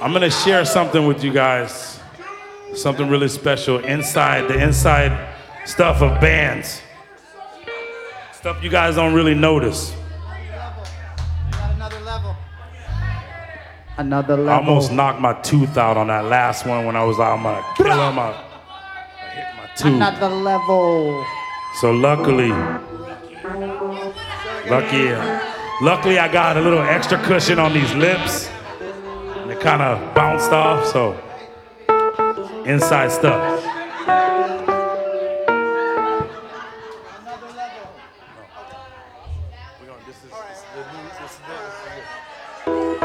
I'm gonna share something with you guys, something really special inside the inside stuff of bands, stuff you guys don't really notice. Another level. I almost knocked my tooth out on that last one when I was like, I'm gonna kill him. I hit my tooth. Another level. So luckily I got a little extra cushion on these lips. And it kind of bounced off, so inside stuff.